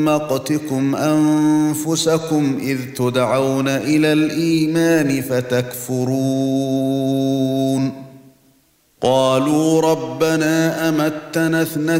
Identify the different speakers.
Speaker 1: مقتكم أنفسكم إذ تدعون إلى الإيمان فتكفرون قالوا ربنا أمتنا 2